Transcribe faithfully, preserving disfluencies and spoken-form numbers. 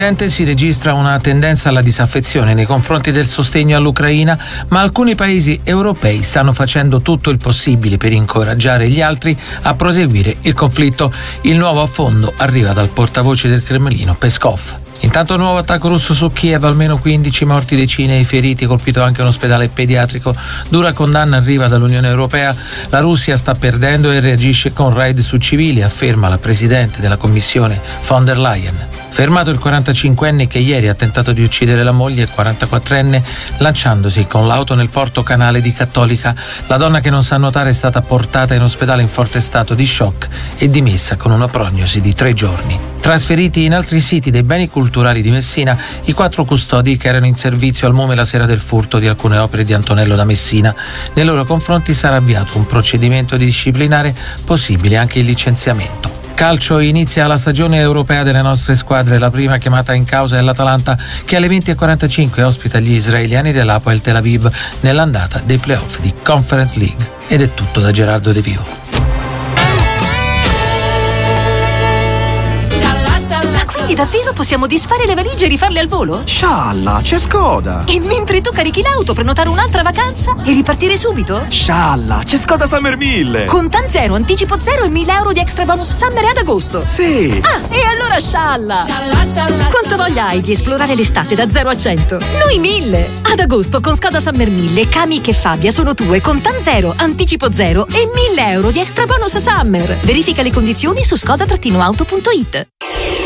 Si registra una tendenza alla disaffezione nei confronti del sostegno all'Ucraina, ma alcuni paesi europei stanno facendo tutto il possibile per incoraggiare gli altri a proseguire il conflitto. Il nuovo affondo arriva dal portavoce del Cremlino, Peskov. Intanto nuovo attacco russo su Kiev, almeno quindici morti, decine di feriti, colpito anche un ospedale pediatrico. Dura condanna arriva dall'Unione Europea. La Russia sta perdendo e reagisce con raid su civili, afferma la presidente della Commissione von der Leyen. Fermato il quarantacinquenne che ieri ha tentato di uccidere la moglie, il quarantaquattrenne, lanciandosi con l'auto nel porto canale di Cattolica. La donna, che non sa nuotare, è stata portata in ospedale in forte stato di shock e dimessa con una prognosi di tre giorni. Trasferiti in altri siti dei beni culturali di Messina i quattro custodi che erano in servizio al Mume la sera del furto di alcune opere di Antonello da Messina. Nei loro confronti sarà avviato un procedimento disciplinare, possibile anche il licenziamento. Calcio, inizia la stagione europea delle nostre squadre. La prima chiamata in causa è l'Atalanta, che alle venti e quarantacinque ospita gli israeliani dell'Hapoel Tel Aviv nell'andata dei playoff di Conference League. Ed è tutto da Gerardo De Vivo. Quindi davvero possiamo disfare le valigie e rifarle al volo? Scialla, c'è Skoda! E mentre tu carichi l'auto, prenotare un'altra vacanza e ripartire subito? Scialla, c'è Skoda Summer mille! Contan zero, anticipo zero e mille euro di extra bonus summer ad agosto! Sì! Ah, e allora scialla! Scialla, scialla! Quanta voglia hai di esplorare l'estate da zero a cento? Noi mille! Ad agosto con Skoda Summer mille, Kamiq e Fabia sono tue, Contan zero, anticipo zero e mille euro di extra bonus summer! Verifica le condizioni su skoda auto punto it.